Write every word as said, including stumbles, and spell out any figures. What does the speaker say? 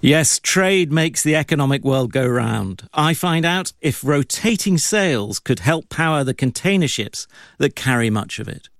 Yes, trade makes the economic world go round. I find out if rotating sails could help power the container ships that carry much of it.